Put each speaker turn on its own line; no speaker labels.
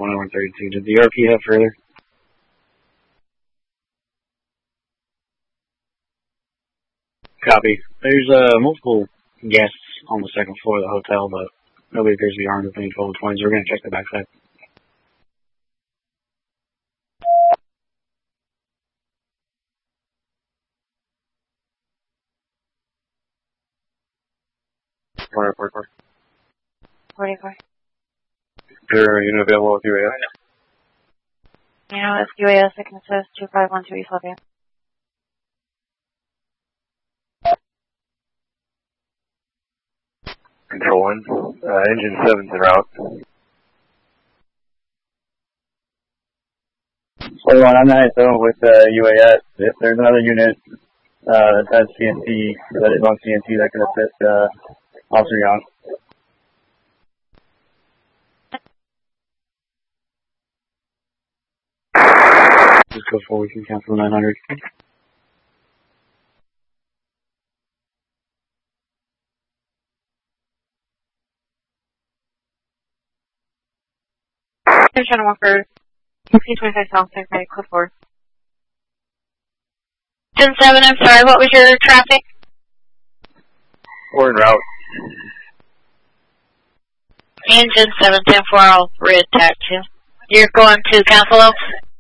132. Did the RP have further? Copy. There's multiple guests on the second floor of the hotel, but nobody appears to be armed with any 1220s. We're going to check the backside.
Corner 44.
44.
Your unit available with UAS?
Yeah, it's UAS. I can assist 2512 East Lafayette.
Control 1. Engine 7's en route.
So I'm not with UAS. If there's another unit that has CNC, that is on CNC that can assist Officer Young.
Just go forward, you can cancel 900.
Attention Walker, 1625 South, Secretary, code 4. 10-7, I'm sorry, what was your traffic?
We're en route.
Engine 710-4, I'll re-attack you. You're going to Council Oaks?